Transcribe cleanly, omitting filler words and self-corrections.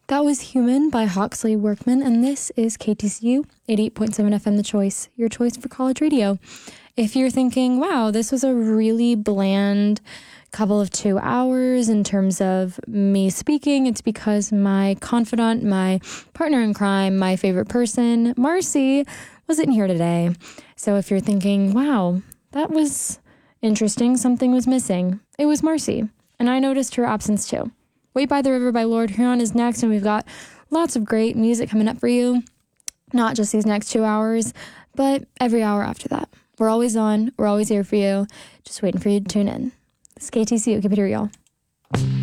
That was Human by Hawksley Workman, and this is KTCU 88.7 FM The Choice, your choice for college radio. If you're thinking, wow, this was a really bland couple of 2 hours in terms of me speaking, it's because my confidant, my partner in crime, my favorite person, Marcy, wasn't here today. So if you're thinking, wow, that was interesting, something was missing, it was Marcy. And I noticed her absence too. Wait by the River by Lord Huron is next, and we've got lots of great music coming up for you. Not just these next 2 hours, but every hour after that. We're always on. We're always here for you. Just waiting for you to tune in. It's KTCU. Keep it here, y'all.